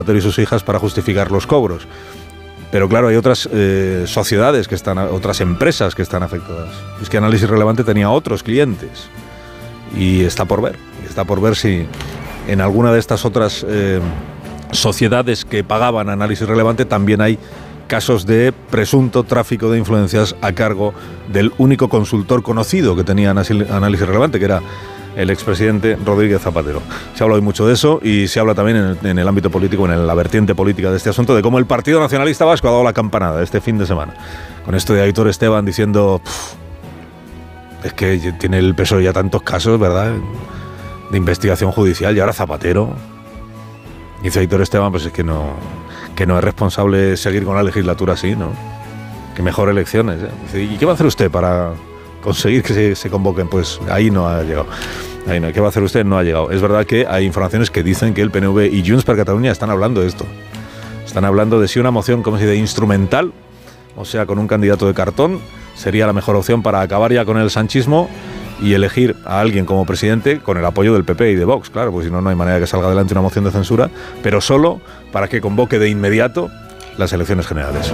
y sus hijas para justificar los cobros. Pero claro, hay otras sociedades otras empresas que están afectadas. Es que Análisis Relevante tenía otros clientes y está por ver si en alguna de estas otras sociedades que pagaban Análisis Relevante también hay casos de presunto tráfico de influencias a cargo del único consultor conocido que tenía Análisis Relevante, que era el expresidente Rodríguez Zapatero. Se habla hoy mucho de eso y se habla también en el ámbito político, en la vertiente política de este asunto, de cómo el Partido Nacionalista Vasco ha dado la campanada este fin de semana. Con esto de Aitor Esteban diciendo, es que tiene el PSOE ya tantos casos, ¿verdad?, de investigación judicial, y ahora Zapatero. Dice Aitor Esteban, pues es que no es responsable seguir con la legislatura así, ¿no? Que mejor elecciones. Dice, ¿y qué va a hacer usted para conseguir que se convoquen? Pues ahí no ha llegado. ¿Qué va a hacer usted? No ha llegado. Es verdad que hay informaciones que dicen que el PNV y Junts per Catalunya están hablando de esto. Están hablando de si una moción, como se dice, instrumental, o sea, con un candidato de cartón, sería la mejor opción para acabar ya con el sanchismo y elegir a alguien como presidente con el apoyo del PP y de Vox, claro, pues si no, no hay manera de que salga adelante una moción de censura, pero solo para que convoque de inmediato las elecciones generales.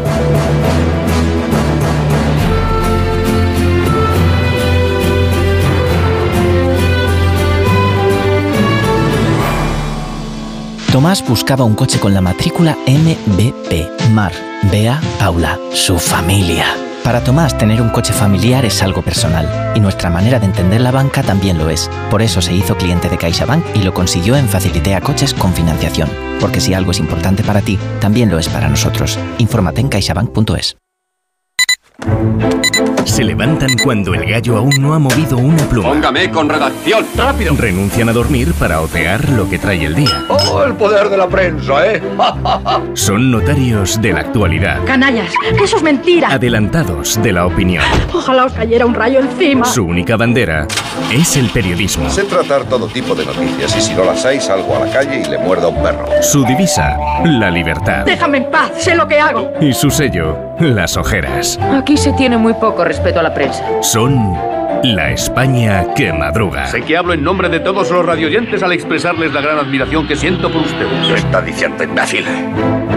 Tomás buscaba un coche con la matrícula MBP. Mar, Bea, Paula, su familia. Para Tomás, tener un coche familiar es algo personal, y nuestra manera de entender la banca también lo es. Por eso se hizo cliente de CaixaBank y lo consiguió en Facilitea Coches con financiación. Porque si algo es importante para ti, también lo es para nosotros. Infórmate en caixabank.es. Se levantan cuando el gallo aún no ha movido una pluma. Póngame con redacción, rápido. Renuncian a dormir para otear lo que trae el día. ¡Oh, el poder de la prensa, eh! Son notarios de la actualidad. Canallas, que eso es mentira. Adelantados de la opinión. Ojalá os cayera un rayo encima. Su única bandera es el periodismo. Sé tratar todo tipo de noticias y si no las hay salgo a la calle y le muerdo a un perro. Su divisa, la libertad. Déjame en paz, sé lo que hago. Y su sello, las ojeras. Aquí se tiene muy poco respeto a la prensa. Son la España que madruga. Sé que hablo en nombre de todos los radioyentes al expresarles la gran admiración que siento por ustedes. ¿Qué está diciendo, imbécil?